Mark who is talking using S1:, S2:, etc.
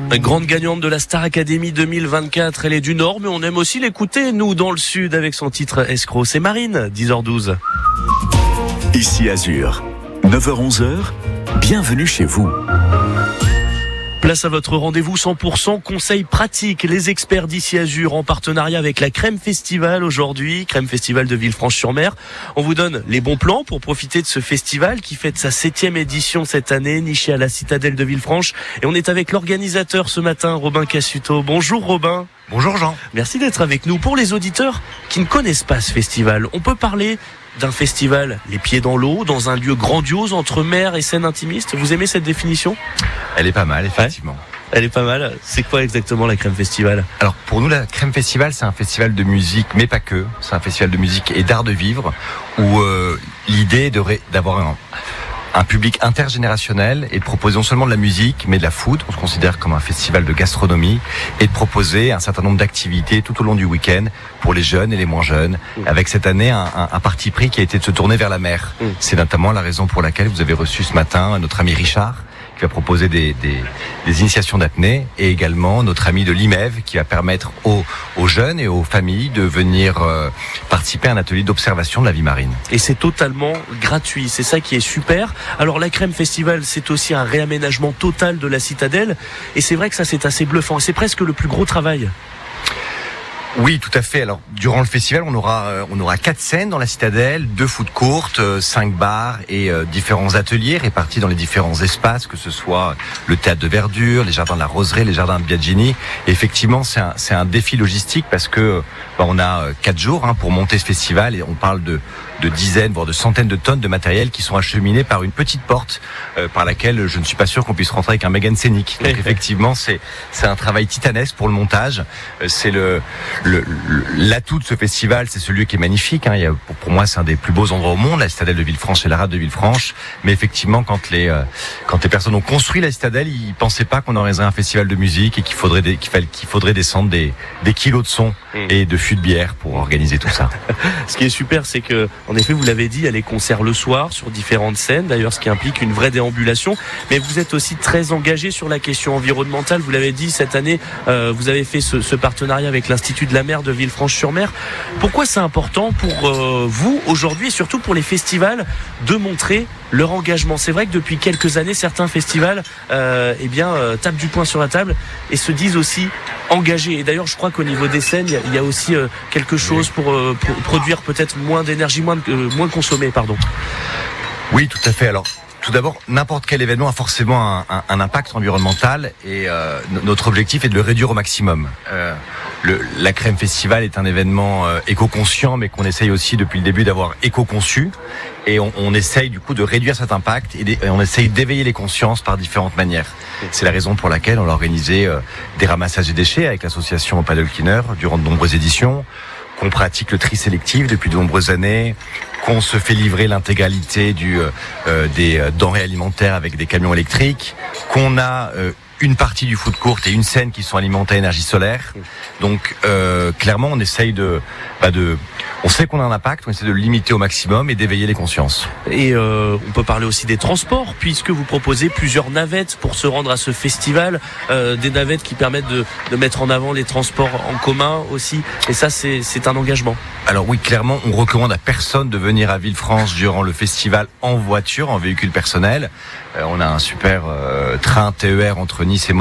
S1: Grande gagnante de la Star Academy 2024, elle est du Nord, mais on aime aussi l'écouter, nous, dans le Sud, avec son titre Escroc. C'est Marine, 10h12.
S2: Ici Azur, 9h-11h, bienvenue chez vous.
S1: Place à votre rendez-vous 100% conseils pratiques. Les experts d'Ici Azur en partenariat avec la Crème Festival aujourd'hui, Crème Festival de Villefranche-sur-Mer. On vous donne les bons plans pour profiter de ce festival qui fête sa 7e édition cette année, niché à la citadelle de Villefranche. Et on est avec l'organisateur ce matin, Robin Cassuto. Bonjour Robin.
S3: Bonjour Jean.
S1: Merci d'être avec nous. Pour les auditeurs qui ne connaissent pas ce festival, on peut parler d'un festival les pieds dans l'eau, dans un lieu grandiose entre mer et scène intimiste. Vous aimez cette définition ?
S3: Elle est pas mal, effectivement.
S1: Ouais, elle est pas mal. C'est quoi exactement la Crème Festival ?
S3: Alors pour nous, la Crème Festival, c'est un festival de musique, mais pas que. C'est un festival de musique et d'art de vivre, où l'idée est d'avoir un public intergénérationnel et de proposer non seulement de la musique, mais de la food. On se considère comme un festival de gastronomie et de proposer un certain nombre d'activités tout au long du week-end pour les jeunes et les moins jeunes. Avec cette année un parti pris qui a été de se tourner vers la mer. C'est notamment la raison pour laquelle vous avez reçu ce matin notre ami Richard, qui va proposer des initiations d'apnée, et également notre ami de l'IMEV qui va permettre aux jeunes et aux familles de venir participer à un atelier d'observation de la vie marine.
S1: Et c'est totalement gratuit, c'est ça qui est super. Alors la Crème Festival, c'est aussi un réaménagement total de la citadelle, et c'est vrai que ça c'est assez bluffant, c'est presque le plus gros travail.
S3: Oui, tout à fait. Alors, durant le festival, on aura 4 scènes dans la citadelle, 2 food courts, 5 bars et différents ateliers répartis dans les différents espaces, que ce soit le théâtre de verdure, les jardins de la Roseraie, les jardins de Biagini. Et effectivement, c'est un défi logistique parce que on a 4 jours pour monter ce festival, et on parle de dizaines, voire de centaines de tonnes de matériel qui sont acheminés par une petite porte par laquelle je ne suis pas sûr qu'on puisse rentrer avec un méga scénique. Donc effectivement, c'est un travail titanesque pour le montage. C'est l'atout de ce festival, c'est ce lieu qui est magnifique. Pour moi, c'est un des plus beaux endroits au monde, la citadelle de Villefranche et la rade de Villefranche. Mais effectivement, quand les personnes ont construit la citadelle, ils pensaient pas qu'on aurait un festival de musique et qu'il faudrait descendre des kilos de son et de fûts de bière pour organiser tout ça.
S1: Ce qui est super, c'est que, en effet, vous l'avez dit, il y a les concerts le soir sur différentes scènes, d'ailleurs, ce qui implique une vraie déambulation. Mais vous êtes aussi très engagé sur la question environnementale. Vous l'avez dit, cette année, vous avez fait ce partenariat avec l'Institut de la mer de Villefranche-sur-Mer. Pourquoi c'est important pour vous, aujourd'hui, et surtout pour les festivals, de montrer leur engagement ? C'est vrai que depuis quelques années, certains festivals tapent du poing sur la table et se disent aussi engagés. Et d'ailleurs, je crois qu'au niveau des scènes, il y a aussi quelque chose pour produire peut-être moins d'énergie, moins consommer, pardon.
S3: Oui, tout à fait. Alors, tout d'abord, n'importe quel événement a forcément un impact environnemental, et notre objectif est de le réduire au maximum. La Crème Festival est un événement éco-conscient, mais qu'on essaye aussi depuis le début d'avoir éco-conçu. Et on essaye du coup de réduire cet impact et on essaye d'éveiller les consciences par différentes manières. C'est la raison pour laquelle on a organisé des ramassages de déchets avec l'association Paddle Cleaner durant de nombreuses éditions, qu'on pratique le tri sélectif depuis de nombreuses années, qu'on se fait livrer l'intégralité des denrées alimentaires avec des camions électriques, qu'on a une partie du food court et une scène qui sont alimentées à énergie solaire. Donc clairement, on essaye on sait qu'on a un impact, on essaie de le limiter au maximum et d'éveiller les consciences.
S1: Et on peut parler aussi des transports, puisque vous proposez plusieurs navettes pour se rendre à ce festival, des navettes qui permettent de mettre en avant les transports en commun aussi, et ça c'est un engagement.
S3: Alors oui, clairement, on recommande à personne de venir à Villefranche durant le festival en voiture, en véhicule personnel. On a un super train TER entre Nice et